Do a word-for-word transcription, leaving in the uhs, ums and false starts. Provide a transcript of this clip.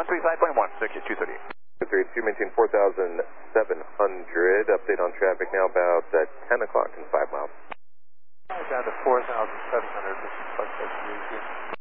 three five point one, circuit two thirty. two thirty-two, maintain four thousand seven hundred. Update on traffic now about at ten o'clock and five miles. Down to four thousand seven hundred, which is like